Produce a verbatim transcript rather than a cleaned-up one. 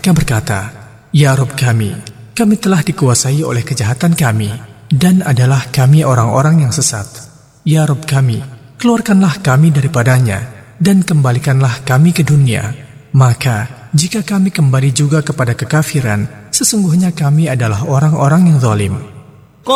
Mereka berkata, "Ya Rabb kami, kami telah dikuasai oleh kejahatan kami, dan adalah kami orang-orang yang sesat. Ya Rabb kami, keluarkanlah kami daripadanya, dan kembalikanlah kami ke dunia. Maka, jika kami kembali juga kepada kekafiran, sesungguhnya kami adalah orang-orang yang zalim."